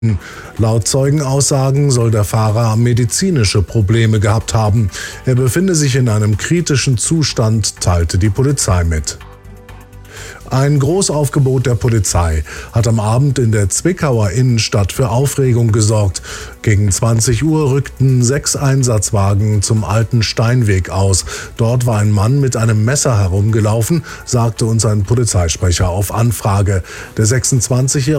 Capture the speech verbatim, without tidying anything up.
Laut Zeugenaussagen soll der Fahrer medizinische Probleme gehabt haben. Er befinde sich in einem kritischen Zustand, teilte die Polizei mit. Ein Großaufgebot der Polizei hat am Abend in der Zwickauer Innenstadt für Aufregung gesorgt. Gegen zwanzig Uhr rückten sechs Einsatzwagen zum Alten Steinweg aus. Dort war ein Mann mit einem Messer herumgelaufen, sagte uns ein Polizeisprecher auf Anfrage. Der sechsundzwanzigjährige